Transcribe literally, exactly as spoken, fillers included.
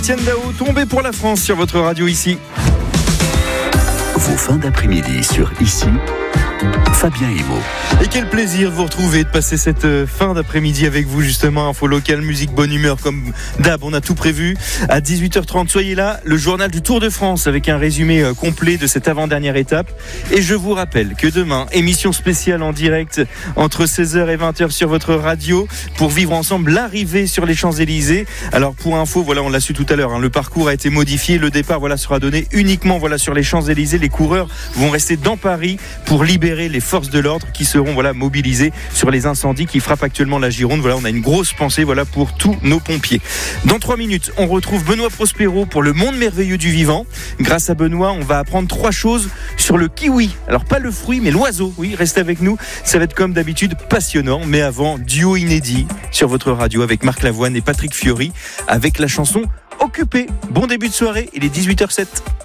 Tienne Dao, tombé pour la France sur votre radio ici. Vos fins d'après-midi sur Ici, Fabien Emo. Et quel plaisir de vous retrouver, de passer cette fin d'après-midi avec vous justement. Info locale, musique, bonne humeur comme d'hab, on a tout prévu. À dix-huit heures trente, soyez là, le journal du Tour de France avec un résumé complet de cette avant-dernière étape. Et je vous rappelle que demain, émission spéciale en direct entre seize heures et vingt heures sur votre radio pour vivre ensemble l'arrivée sur les Champs-Élysées. Alors pour info, voilà, on l'a su tout à l'heure, hein, le parcours a été modifié, le départ voilà, sera donné uniquement voilà, sur les Champs-Élysées. Les coureurs vont rester dans Paris pour libérer les forces de l'ordre qui seront voilà, mobilisées sur les incendies qui frappent actuellement la Gironde. Voilà, on a une grosse pensée voilà, pour tous nos pompiers. Dans trois minutes, on retrouve Benoît Prospero pour le monde merveilleux du vivant. Grâce à Benoît, on va apprendre trois choses sur le kiwi. Alors pas le fruit, mais l'oiseau. Oui, restez avec nous. Ça va être comme d'habitude passionnant. Mais avant, duo inédit sur votre radio avec Marc Lavoine et Patrick Fiori avec la chanson Occupé. Bon début de soirée, il est dix-huit heures zéro sept.